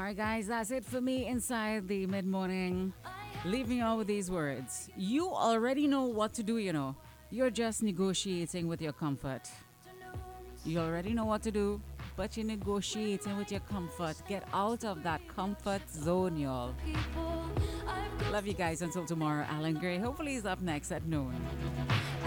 right, guys, that's it for me inside the mid morning. Leaving you all with these words. You already know what to do, you know. You're just negotiating with your comfort. You already know what to do, but you're negotiating with your comfort. Get out of that comfort zone, y'all. Love you guys until tomorrow. Alan Gray hopefully is up next at noon.